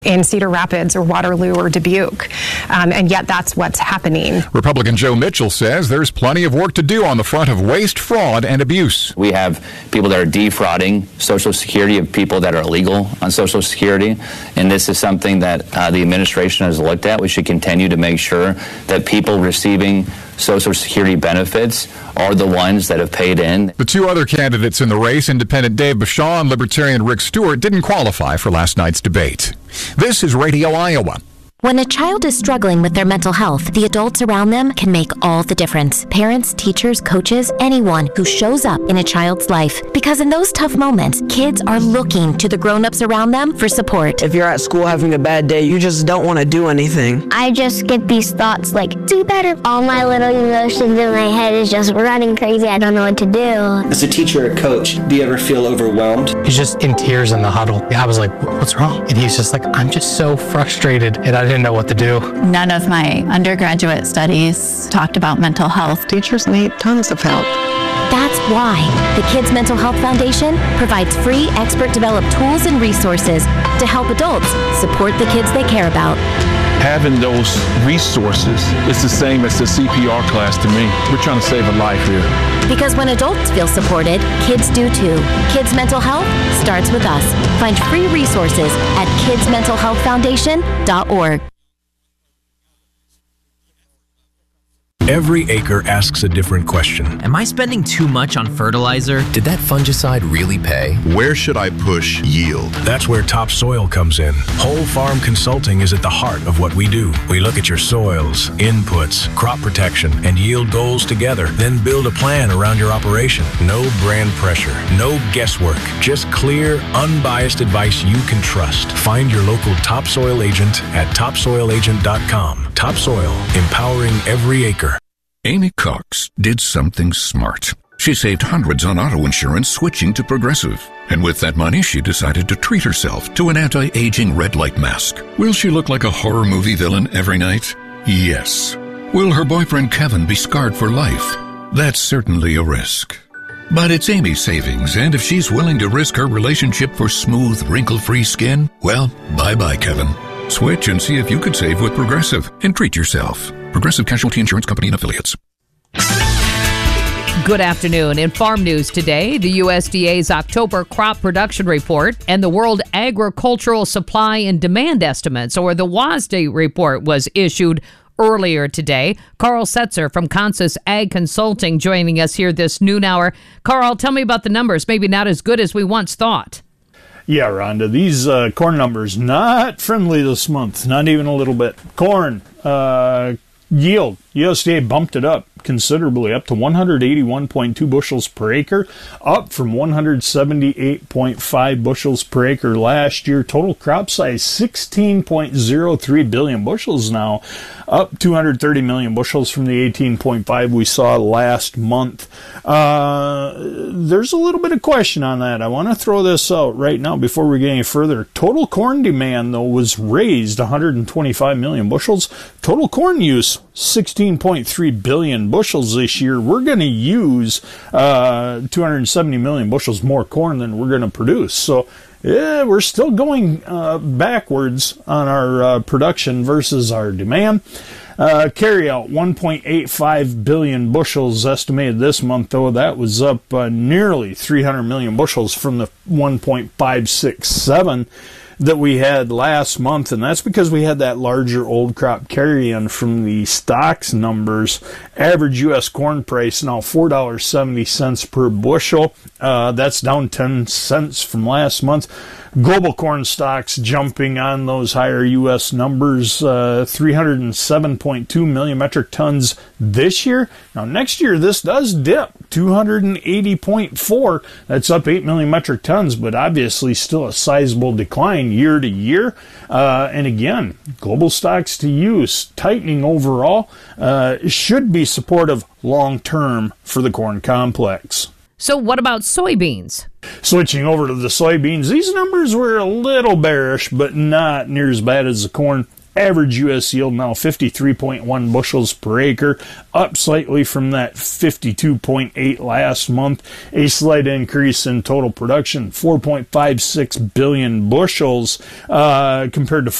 in Cedar Rapids or Waterloo or Dubuque, and yet that's what's happening. Republican Joe Mitchell says there's plenty of work to do on the front of waste, fraud, and abuse. We have people that are defrauding Social Security of people that are illegal on Social Security, and this is something that the administration has looked at. We should continue to make sure that people receiving Social Security benefits are the ones that have paid in. The two other candidates in the race, Independent Dave Bichon and Libertarian Rick Stewart, didn't qualify for last night's debate. This is Radio Iowa. When a child is struggling with their mental health, the adults around them can make all the difference. Parents, teachers, coaches, anyone who shows up in a child's life. Because in those tough moments, kids are looking to the grown-ups around them for support. If you're at school having a bad day, you just don't want to do anything. I just get these thoughts like, do better. All my little emotions in my head is just running crazy. I don't know what to do. As a teacher or coach, do you ever feel overwhelmed? He's just in tears in the huddle. I was like, what's wrong? And he's just like, I'm just so frustrated, and I didn't know what to do. None of my undergraduate studies talked about mental health. Teachers need tons of help. That's why the Kids Mental Health Foundation provides free expert-developed tools and resources to help adults support the kids they care about. Having those resources is the same as the CPR class to me. We're trying to save a life here. Because when adults feel supported, kids do too. Kids Mental Health starts with us. Find free resources at kidsmentalhealthfoundation.org. Every acre asks a different question. Am I spending too much on fertilizer? Did that fungicide really pay? Where should I push yield? That's where Topsoil comes in. Whole Farm Consulting is at the heart of what we do. We look at your soils, inputs, crop protection, and yield goals together, then build a plan around your operation. No brand pressure, no guesswork, just clear, unbiased advice you can trust. Find your local Topsoil agent at topsoilagent.com. Topsoil, empowering every acre. Amy Cox did something smart. She saved hundreds on auto insurance switching to Progressive. And with that money, she decided to treat herself to an anti-aging red light mask. Will she look like a horror movie villain every night? Yes. Will her boyfriend Kevin be scarred for life? That's certainly a risk. But it's Amy's savings, and if she's willing to risk her relationship for smooth, wrinkle-free skin, well, bye-bye, Kevin. Switch and see if you could save with Progressive and treat yourself. Progressive Casualty Insurance Company and Affiliates. Good afternoon. In farm news today, the USDA's October crop production report and the World Agricultural Supply and Demand Estimates, or the WASDE report, was issued earlier today. Carl Setzer from Consus Ag Consulting joining us here this noon hour. Carl, tell me about the numbers. Maybe not as good as we once thought. Yeah, Rhonda, these corn numbers not friendly this month, not even a little bit. Corn yield, USDA bumped it up considerably, up to 181.2 bushels per acre, up from 178.5 bushels per acre last year. Total crop size 16.03 billion bushels now, up 230 million bushels from the 18.5 we saw last month. There's a little bit of question on that. I want to throw this out right now before we get any further. Total corn demand, though, was raised 125 million bushels. Total corn use, 16.3 billion bushels this year. We're going to use 270 million bushels more corn than we're going to produce. So yeah, we're still going backwards on our production versus our demand. Carry out 1.85 billion bushels estimated this month, though. That was up nearly 300 million bushels from the 1.567 that we had last month, and that's because we had that larger old crop carry-in from the stocks numbers. Average U.S. corn price now $4.70 per bushel. That's down 10 cents from last month. Global corn stocks jumping on those higher U.S. numbers, 307.2 million metric tons this year. Now, next year, this does dip, 280.4. That's up 8 million metric tons, but obviously still a sizable decline year to year. And again, global stocks to use tightening overall should be supportive long-term for the corn complex. So what about soybeans? Switching over to the soybeans, these numbers were a little bearish, but not near as bad as the corn. Average U.S. yield now 53.1 bushels per acre, up slightly from that 52.8 last month. A slight increase in total production, 4.56 billion bushels compared to